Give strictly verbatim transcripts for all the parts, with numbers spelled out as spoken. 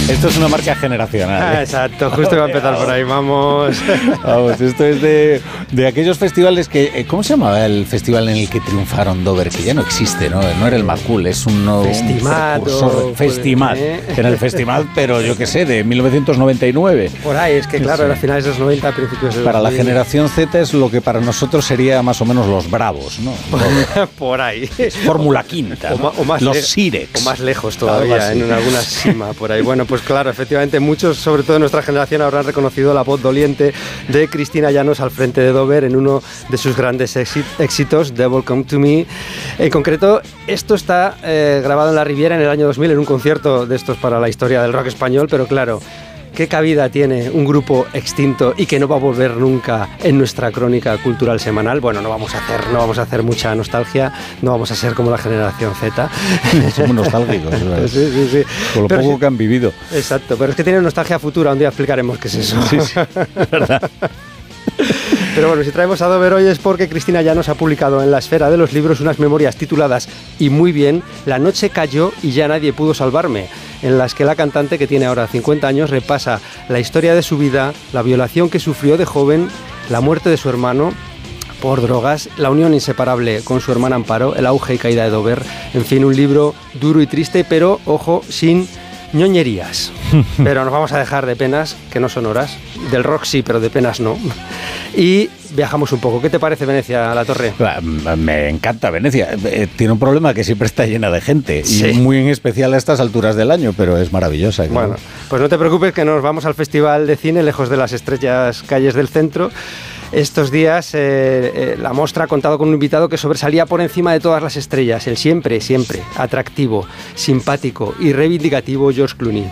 Esto es una marca generacional. Ah, exacto, justo iba a empezar por ahí, vamos. Vamos, esto es de, de aquellos festivales que... ¿Cómo se llamaba el festival en el que triunfaron Dover? Que ya no existe, ¿no? No era el Macul, es un, un precursor. Festimat. ¿Eh? En el Festimat, pero yo qué sé, de mil novecientos noventa y nueve. Por ahí, es que claro, sí. Era finales de los noventa, principios de los Para la generación Z es lo que para nosotros sería más o menos los Bravos, ¿no? Por ahí. Fórmula Quinta, ¿no? o, o más los le- Sirex. O más lejos todavía, en alguna cima por ahí. Bueno, pues claro, efectivamente muchos, sobre todo de nuestra generación, habrán reconocido la voz doliente de Cristina Llanos al frente de Dover en uno de sus grandes éxitos, Devil Come to Me. En concreto, esto está eh, grabado en la Riviera en el año dos mil en un concierto de estos para la historia del rock español, pero claro, ¿qué cabida tiene un grupo extinto y que no va a volver nunca en nuestra crónica cultural semanal? Bueno, no vamos a hacer, no vamos a hacer mucha nostalgia, no vamos a ser como la generación Z. Somos nostálgicos, ¿verdad? Sí, sí, sí. Con lo Pero poco sí, que han vivido. Exacto, pero es que tienen nostalgia futura, un día explicaremos qué es eso. Sí, sí, es verdad. Pero bueno, si traemos a Dover hoy es porque Cristina Llanos ha publicado en la esfera de los libros unas memorias tituladas, y muy bien, La noche cayó y ya nadie pudo salvarme, en las que la cantante, que tiene ahora cincuenta años, repasa la historia de su vida, la violación que sufrió de joven, la muerte de su hermano por drogas, la unión inseparable con su hermana Amparo, el auge y caída de Dover, en fin, un libro duro y triste, pero, ojo, sin ñoñerías. Pero nos vamos a dejar de penas, que no son horas, del rock sí, pero de penas no. Y viajamos un poco. ¿Qué te parece Venecia, La Torre? Me encanta Venecia. Tiene un problema que siempre está llena de gente, sí. Y muy en especial a estas alturas del año, pero es maravillosa. Claro. Bueno, pues no te preocupes que nos vamos al Festival de Cine, lejos de las estrechas calles del centro. Estos días eh, eh, la Mostra ha contado con un invitado que sobresalía por encima de todas las estrellas, el siempre, siempre atractivo, simpático y reivindicativo George Clooney.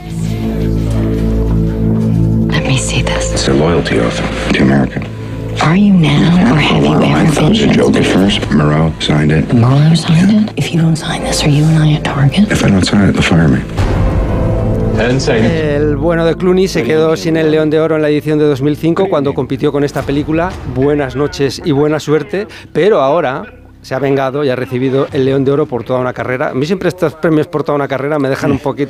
Let me see this. It's a loyalty oath to America. Are you now, or have you ever I thought it was a been? joke at first. Moreau signed it. Mueller signed it? If you don't sign this, are you and I a target? If I don't sign it, they'll fire me. El bueno de Clooney se quedó sin el León de Oro en la edición de dos mil cinco cuando compitió con esta película, Buenas noches y buena suerte, pero ahora se ha vengado y ha recibido el León de Oro por toda una carrera. A mí siempre estos premios por toda una carrera me dejan un poquito